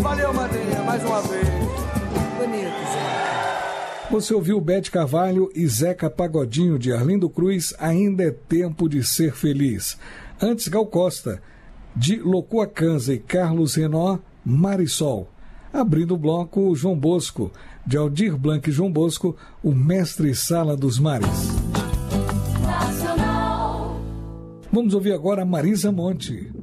Valeu, Mandinha, mais uma vez. Bonito, Zeca. Você ouviu Bete Carvalho e Zeca Pagodinho de Arlindo Cruz, Ainda é Tempo de Ser Feliz. Antes, Gal Costa, de Locua Canza e Carlos Renó, Marisol. Abrindo o bloco, João Bosco, de Aldir Blanc e João Bosco, o Mestre Sala dos Mares. Vamos ouvir agora Marisa Monte.